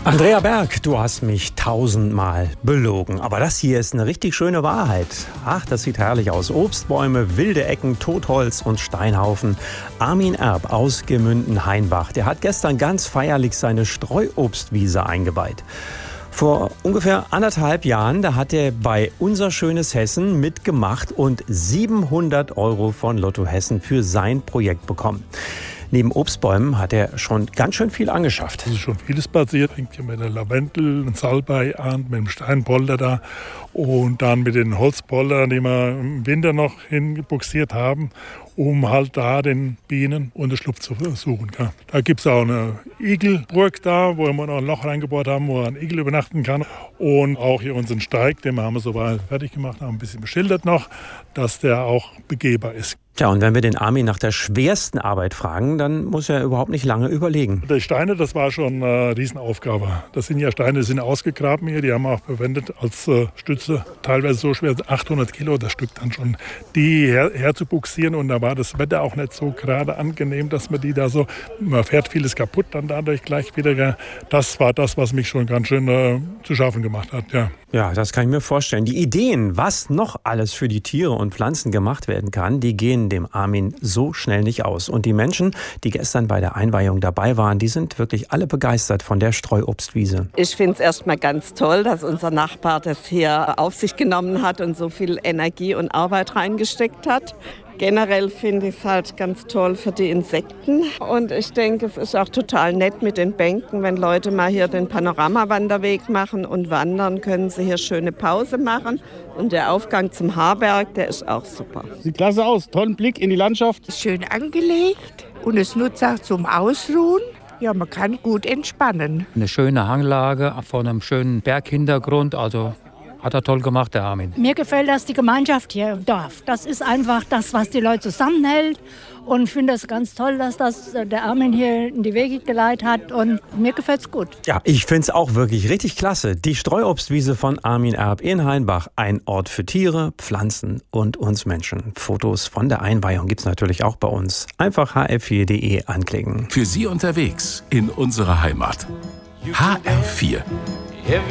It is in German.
Andrea Berg, du hast mich 1000-mal belogen. Aber das hier ist eine richtig schöne Wahrheit. Ach, das sieht herrlich aus. Obstbäume, wilde Ecken, Totholz und Steinhaufen. Armin Erb aus Gemünden-Hainbach, der hat gestern ganz feierlich seine Streuobstwiese eingeweiht. Vor ungefähr 1,5 Jahren, da hat er bei Unser schönes Hessen mitgemacht und 700 € von Lotto Hessen für sein Projekt bekommen. Neben Obstbäumen hat er schon ganz schön viel angeschafft. Es ist schon vieles passiert. Fängt ja mit der Lavendel und Salbei an, mit dem Steinpolder da und dann mit den Holzpoldern, die wir im Winter noch hingebuxiert haben, um halt da den Bienen Unterschlupf zu suchen. Ja. Da gibt es auch eine Igelburg da, wo wir noch ein Loch reingebohrt haben, wo ein Igel übernachten kann. Und auch hier unseren Steig, den haben wir soweit fertig gemacht, haben ein bisschen beschildert noch, dass der auch begehbar ist. Tja, und wenn wir den Armin nach der schwersten Arbeit fragen, dann muss er überhaupt nicht lange überlegen. Die Steine, das war schon eine Riesenaufgabe. Das sind ja Steine, die sind ausgegraben hier, die haben wir auch verwendet als Stütze. Teilweise so schwer, 800 Kilo das Stück dann schon, die herzubuxieren. Und da war das Wetter auch nicht so gerade angenehm, dass man die da so, man fährt vieles kaputt dann dadurch gleich wieder. Das war das, was mich schon ganz schön zu schaffen gemacht hat, ja. Ja, das kann ich mir vorstellen. Die Ideen, was noch alles für die Tiere und Pflanzen gemacht werden kann, die gehen dem Armin so schnell nicht aus. Und die Menschen, die gestern bei der Einweihung dabei waren, die sind wirklich alle begeistert von der Streuobstwiese. Ich finde es erstmal ganz toll, dass unser Nachbar das hier auf sich genommen hat und so viel Energie und Arbeit reingesteckt hat. Generell finde ich es halt ganz toll für die Insekten. Und ich denke, es ist auch total nett mit den Bänken. Wenn Leute mal hier den Panoramawanderweg machen und wandern, können sie hier schöne Pause machen. Und der Aufgang zum Haarberg, der ist auch super. Sieht klasse aus, tollen Blick in die Landschaft. Schön angelegt und es nutzt auch zum Ausruhen. Ja, man kann gut entspannen. Eine schöne Hanglage vor einem schönen Berghintergrund, also hat er toll gemacht, der Armin. Mir gefällt das, die Gemeinschaft hier im Dorf. Das ist einfach das, was die Leute zusammenhält. Und ich finde es ganz toll, dass das der Armin hier in die Wege geleitet hat. Und mir gefällt es gut. Ja, ich finde es auch wirklich richtig klasse. Die Streuobstwiese von Armin Erb in Hainbach. Ein Ort für Tiere, Pflanzen und uns Menschen. Fotos von der Einweihung gibt es natürlich auch bei uns. Einfach hr4.de anklicken. Für Sie unterwegs in unserer Heimat. HR4.